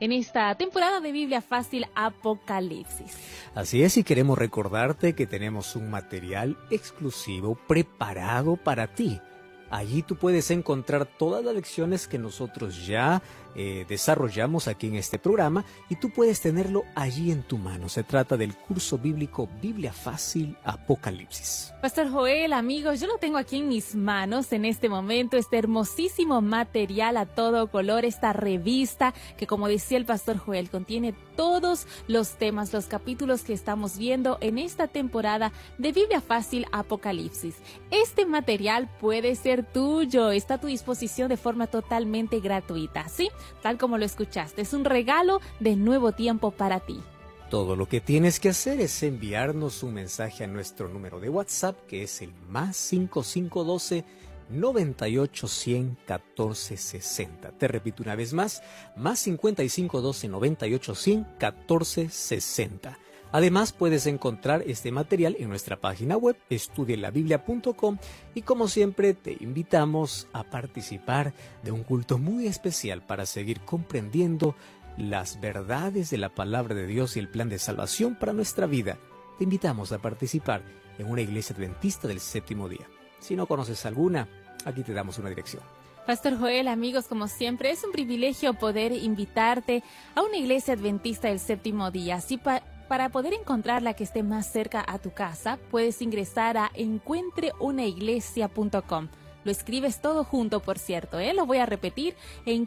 en esta temporada de Biblia Fácil Apocalipsis. Así es, y queremos recordarte que tenemos un material exclusivo preparado para ti. Allí tú puedes encontrar todas las lecciones que nosotros ya desarrollamos aquí en este programa y tú puedes tenerlo allí en tu mano. Se trata del curso bíblico Biblia Fácil Apocalipsis. Pastor Joel, amigos, yo lo tengo aquí en mis manos en este momento, este hermosísimo material a todo color, esta revista que, como decía el Pastor Joel, contiene todos los temas, los capítulos que estamos viendo en esta temporada de Biblia Fácil Apocalipsis. Este material puede ser tuyo, está a tu disposición de forma totalmente gratuita, ¿sí? Tal como lo escuchaste, es un regalo de nuevo tiempo para ti. Todo lo que tienes que hacer es enviarnos un mensaje a nuestro número de WhatsApp, que es el más 5512 98 100 14 60. Te repito una vez más, más 5512 98 100 14 60. Además, puedes encontrar este material en nuestra página web, estudielabiblia.com, y como siempre te invitamos a participar de un culto muy especial para seguir comprendiendo las verdades de la palabra de Dios y el plan de salvación para nuestra vida. Te invitamos a participar en una iglesia adventista del séptimo día. Si no conoces alguna, aquí te damos una dirección. Pastor Joel, amigos, como siempre, es un privilegio poder invitarte a una iglesia adventista del séptimo día. Así para poder encontrar la que esté más cerca a tu casa, puedes ingresar a encuentreunaiglesia.com. Lo escribes todo junto, por cierto, Lo voy a repetir,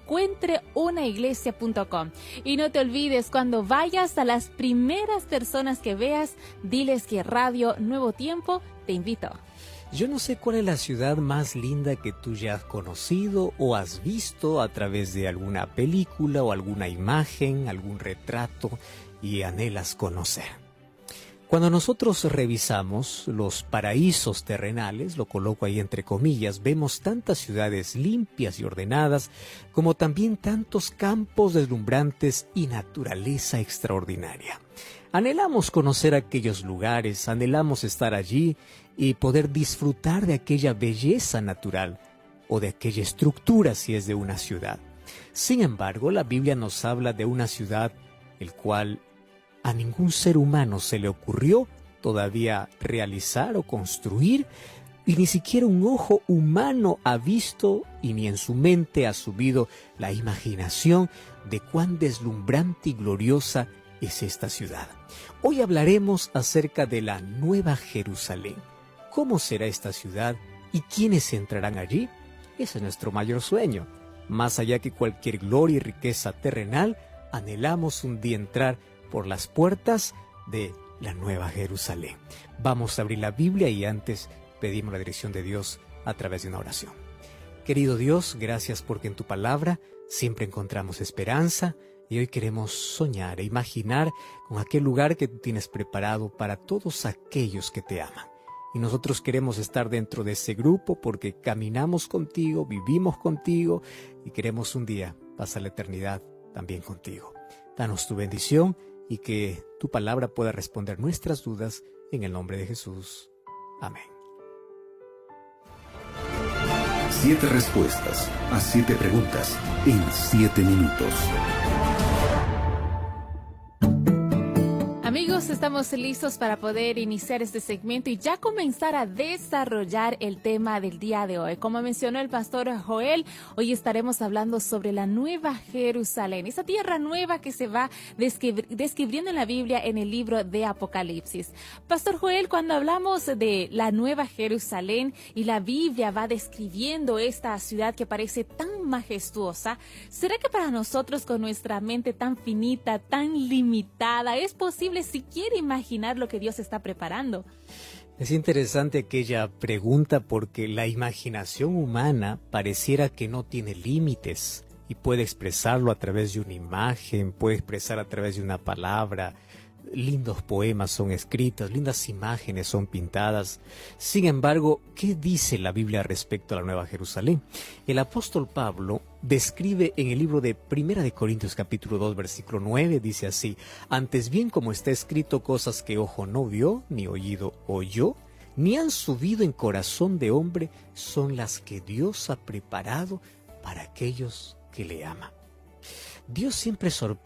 encuentreunaiglesia.com. Y no te olvides, cuando vayas, a las primeras personas que veas, diles que Radio Nuevo Tiempo te invitó. Yo no sé cuál es la ciudad más linda que tú ya has conocido o has visto a través de alguna película o alguna imagen, algún retrato, y anhelas conocer. Cuando nosotros revisamos los paraísos terrenales, lo coloco ahí entre comillas, vemos tantas ciudades limpias y ordenadas, como también tantos campos deslumbrantes y naturaleza extraordinaria. Anhelamos conocer aquellos lugares, anhelamos estar allí y poder disfrutar de aquella belleza natural o de aquella estructura si es de una ciudad. Sin embargo, la Biblia nos habla de una ciudad el cual a ningún ser humano se le ocurrió todavía realizar o construir, y ni siquiera un ojo humano ha visto y ni en su mente ha subido la imaginación de cuán deslumbrante y gloriosa es esta ciudad. Hoy hablaremos acerca de la Nueva Jerusalén. ¿Cómo será esta ciudad y quiénes entrarán allí? Ese es nuestro mayor sueño. Más allá que cualquier gloria y riqueza terrenal, anhelamos un día entrar por las puertas de la Nueva Jerusalén. Vamos a abrir la Biblia y antes pedimos la dirección de Dios a través de una oración. Querido Dios, gracias porque en tu palabra siempre encontramos esperanza y hoy queremos soñar e imaginar con aquel lugar que tú tienes preparado para todos aquellos que te aman. Y nosotros queremos estar dentro de ese grupo porque caminamos contigo, vivimos contigo y queremos un día pasar la eternidad también contigo. Danos tu bendición y que tu palabra pueda responder nuestras dudas en el nombre de Jesús. Amén. 7 respuestas a 7 preguntas en 7 minutos. Amigos, estamos listos para poder iniciar este segmento y ya comenzar a desarrollar el tema del día de hoy. Como mencionó el pastor Joel, hoy estaremos hablando sobre la Nueva Jerusalén, esa tierra nueva que se va describiendo en la Biblia en el libro de Apocalipsis. Pastor Joel, cuando hablamos de la Nueva Jerusalén y la Biblia va describiendo esta ciudad que parece tan majestuosa, ¿será que para nosotros con nuestra mente tan finita, tan limitada, es posible siquiera imaginar lo que Dios está preparando? Es interesante aquella pregunta porque la imaginación humana pareciera que no tiene límites y puede expresarlo a través de una imagen, puede expresar a través de una palabra. Lindos poemas son escritos, lindas imágenes son pintadas. Sin embargo, ¿qué dice la Biblia respecto a la Nueva Jerusalén? El apóstol Pablo describe en el libro de Primera de Corintios capítulo 2 versículo 9, dice así: antes bien, como está escrito, cosas que ojo no vio, ni oído oyó, ni han subido en corazón de hombre, son las que Dios ha preparado para aquellos que le aman. Dios siempre sorprende